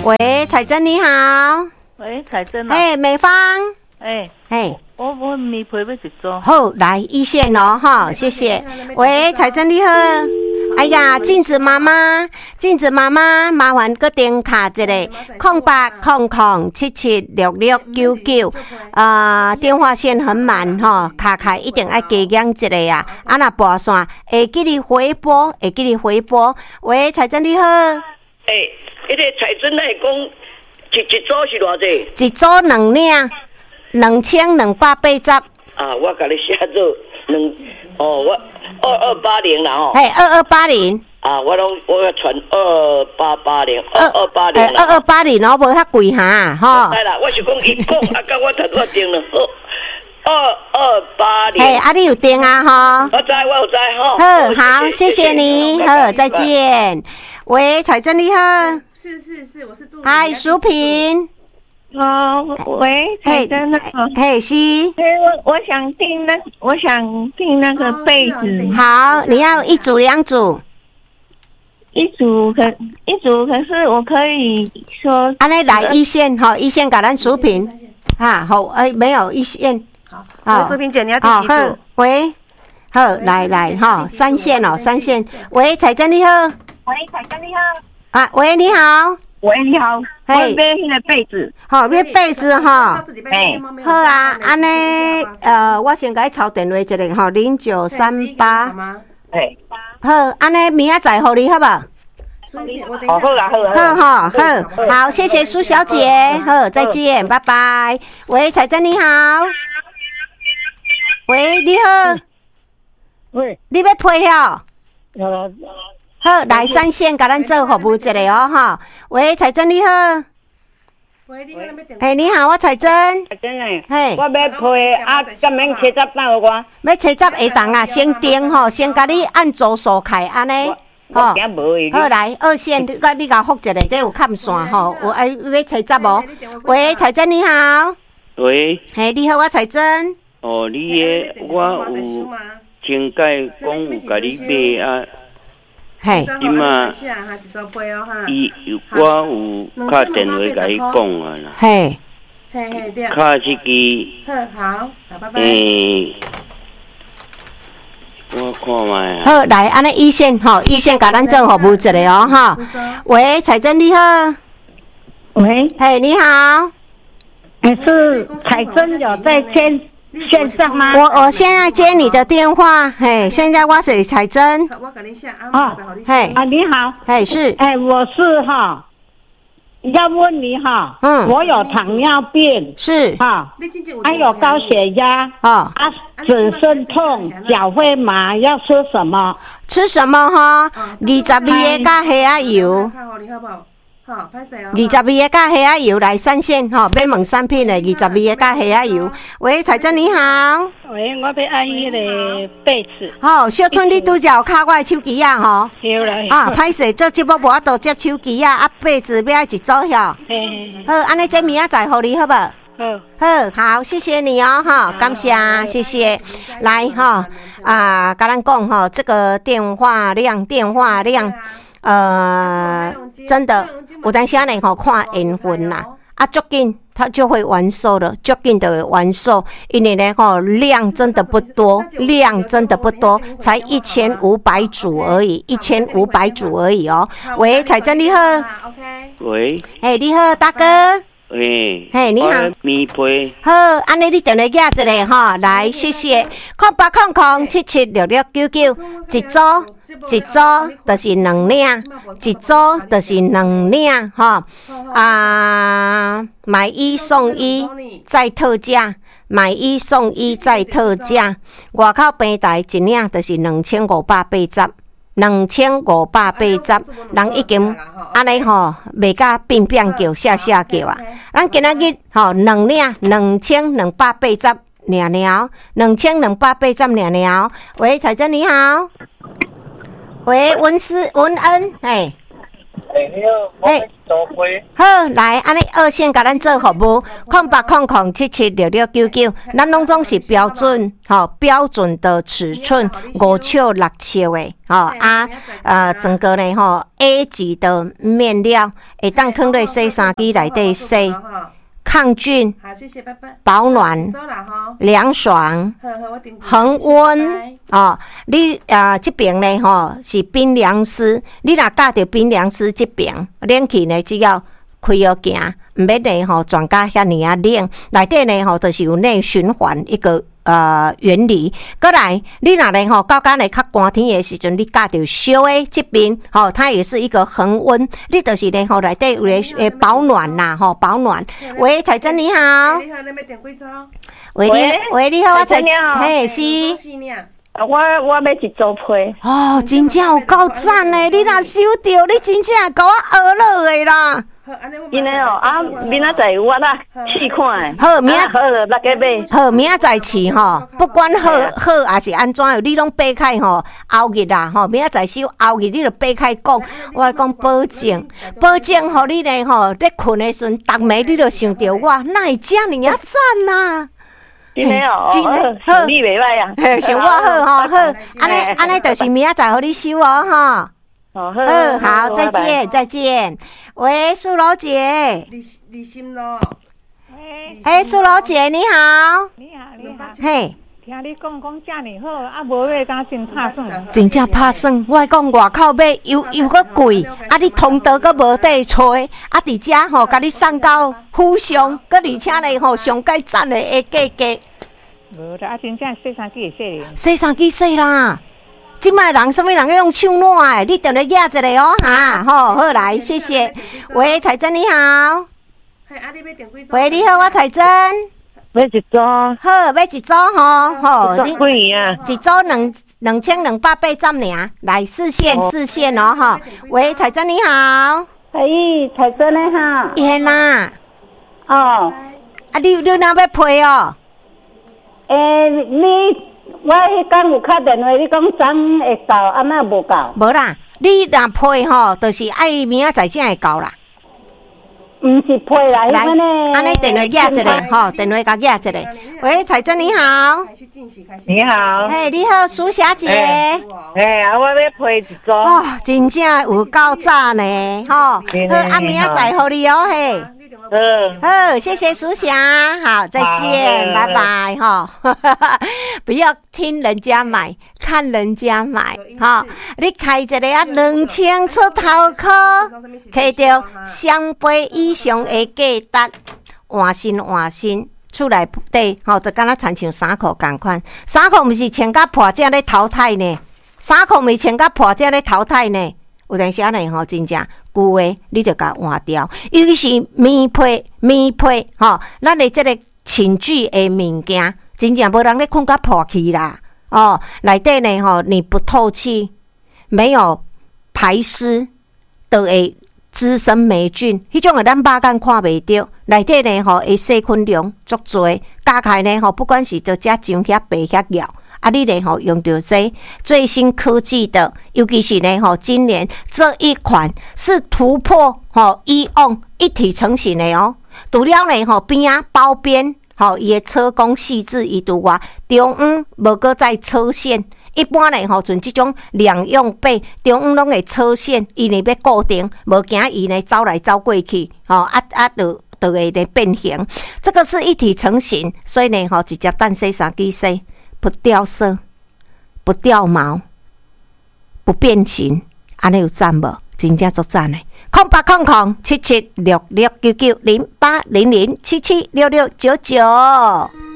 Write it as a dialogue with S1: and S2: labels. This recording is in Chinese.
S1: 喂，彩珍你好。
S2: 喂，彩珍啊。
S1: 美芳。
S2: 我米皮要一组。
S1: 好，来一线哦，哈，谢谢。喂，彩珍你好。哎呀，镜子妈妈，麻烦个电卡一个0800776699，电话线很满哈，卡一定要加减一个啊，若拨线会记你回拨，喂，彩珍你好。
S3: 迄个彩珍来讲，一组是偌济？
S1: 一组2领，2280。
S3: 我甲你写做我2280啦吼。
S1: 2280。
S3: 我传2880
S1: ，2280哦，无遐贵哈，吼。
S3: 对啦，我是讲伊讲，甲我头拄定了2280。
S1: 你有定啊吼？
S3: 我有知吼。
S1: 好，谢谢你，再见。喂，彩珍你好。
S4: 是，我是助理。
S1: 嗨，淑萍。
S5: 喂，彩珍那个。
S1: 是。
S5: 我想订那个被子。
S1: 好，你要一组2组？
S5: 一组可是我可以说。
S1: 安尼来一线哈，一线给咱淑萍。好，没有一线。
S4: 好，淑萍姐，你要订几组？
S1: 喂，好，来哈，3线哦，3线。喂，彩珍你好。
S5: 喂，彩珍你好。
S1: 喂，你好。
S5: 喂，你好。我买迄个被子。
S1: 好，买被子哈。好啊，安尼我先甲你抄电话一下吼，0938。好，安尼明仔载互你好不好？好，谢谢苏小姐，好，再见，拜拜。喂，彩珍你好。喂，你好。
S6: 喂，
S1: 你要配哦？好，来3线，甲咱做服务一下哦，哈。喂，彩珍你好。
S4: 喂，你好，
S1: 你好，我彩珍。
S6: 彩珍我要配敢免切杂包我？
S1: 要切杂会当啊，先订吼，先甲你按组数开安尼。好，来2线，你甲复一下，这有看线吼，有要切杂无？喂，彩珍你好。
S3: 喂。
S1: 你好，我彩珍。
S3: 我有前届讲有甲你买今嘛，我有打电话甲伊讲啊啦。卡一支。
S4: 好，拜拜。
S3: 我看卖啊。
S1: 好，来，安尼一线吼，一线甲咱做服务一下哦，哈。喂，彩珍你好。
S6: 喂。
S1: 你好。
S6: 是彩珍有在线上吗？
S1: 我现在接你的电话，现在我是彩珍。
S4: 我给你下
S6: 你好，
S1: 是，
S6: 我是要问你我有糖尿病，
S1: 是
S6: 还有高血压，嘴唇痛，脚会麻，要吃什么？
S1: 吃什么22个加虾仔油。22个加虾仔油来3线要问产品的22个加虾仔油。喂，彩珍你好。
S6: 喂，我要爱迄个被子。
S1: 小春你拄则有敲我的手机啊
S6: 对啦。
S1: 歹势，做节目无法度接手机啊，被子要一组好，安尼这明仔载互你好不好？好，谢谢你哦，感谢，谢谢。来甲咱讲这个电话量。真的，有当时呢看缘分啦，足紧它就会完售了，足紧就会完售，因为呢量真的不多，才1500组而已，1500组而已哦。喂，彩珍你好。
S3: 喂。
S1: 你好，大哥。
S3: 你
S1: 好。
S3: 米皮。
S1: 好，安尼你电话压一下来，谢谢。0800776699，一组就是2领，买1送1再特价，外口平台一领就是2580。人已经安尼袂甲变叫下叫啊！咱今仔日2领2280尔，2280尔。喂，彩珍你好。喂，文恩， 好，来，安尼二线甲咱做服务，0800776699，咱拢总是标准，标准的尺寸，5尺6尺的，整个呢A 级的面料，会当放在洗衫机内底洗。抗菌、保暖、凉爽、恒温你这边呢是冰凉丝，你若教着冰凉丝这边，冷气呢只要开了行，唔免呢转甲遐尼啊冷，内底呢就是有内循环一个原理。过来，你若呢到甲呢较寒天的时阵，你教着烧的这边它也是一个恒温，你就是呢内底有咧保暖啦保暖。喂，彩珍你好。
S4: 你好，你要订几组？
S1: 喂，你好，我彩
S5: 珍，
S1: 嘿是。
S5: 我要一组批。
S1: 真正有够赞的！你若收到，你真正甲我学落的啦。
S5: 今天明仔载我啦试看。
S1: 好，明仔
S5: 好6个买。
S1: 好，明仔载试不管好还是安怎，你拢掰开后日啦明仔载收后日，你就掰开讲，我讲保证，互你呢咧困的时阵，逐暝你就想着我，哪会遮尔啊赞呐！
S5: 真的
S1: 真的好，
S5: 你袂歹啊，
S1: 想我好好，安尼就是明仔载互你收好。好，再见。喂，苏老姐。
S4: 李心咯。
S1: 苏老姐你好。
S7: 你好。
S1: 嘿。
S7: 听你讲遮尔好，无买敢真拍算。
S1: 真正拍算，我讲外口买又搁贵，你通道搁无地找，伫遮甲你送到府上，搁而且呢上介赞的价格。
S7: 无啦，真正洗衫机会洗。
S1: 洗衫机洗啦。即摆人什么人用手暖的？你定咧压一个好来，谢谢。喂，彩珍你好。喂，你好，我彩珍。
S5: 买一组。
S1: 好，买一组好。
S5: 一组几啊？
S1: 一组2280尔。来视线喂，彩珍你好。
S6: 彩珍你好。
S1: 伊啦。你哪要配哦？
S6: 我迄天有敲电话，你讲昨会到，安那无到？
S1: 无啦，你若配就是爱明仔载才会到啦。
S6: 毋是配啦，
S1: 来，安尼电话压一个电话甲压一个。喂，彩珍你好。
S5: 你好。
S1: 你好，苏小姐。
S5: 我要配一组。
S1: 真正有够赞呢，好，明仔载互你嘿。好，谢谢苏霞，好，再见，拜拜不要听人家买，看人家买你开一个2000出头块，摕到双倍以上的价值，换新厝内底就敢若亲像衫裤同款，衫裤毋是穿甲破才咧淘汰呢，衫裤毋是穿甲破才咧淘汰呢。有阵时呢真正旧的你就甲换掉，尤其是棉被咱的这个寝具的物件，真正无人咧困甲破去啦。内底呢你不透气，没有排湿，就会滋生霉菌。迄种的咱肉眼看袂到，内底呢会细菌量足多，加起来呢不管是着遮脏遐白遐尿。你呢用到这最新科技的，尤其是呢今年这一款是突破以往一体成型的除了呢边啊包边伊的车工细致以除外，中央无搁再车线。一般呢像这种两用被中央拢会车线，伊呢要固定，无惊伊呢走来走过去就会呢变形。这个是一体成型，所以呢直接当洗衫机洗。不掉色，不掉毛，不变形，安尼有赞无？真正足赞的！08007766990800776699。